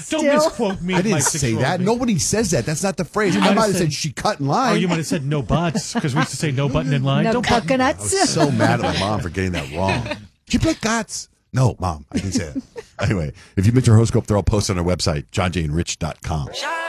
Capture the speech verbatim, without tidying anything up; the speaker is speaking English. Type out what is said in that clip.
Don't Still? misquote me. I didn't my say six-year-old that. me. Nobody says that. That's not the phrase. I might might have have said said- she cut in Or line. you might have said no butts, because we used to say no button in line. No Don't button. I coconuts. was so mad at my mom for getting that wrong. She played guts. No, Mom, I didn't say that. Anyway, if you missed your horoscope, they're all posted on our website, john jay and rich dot com. Shine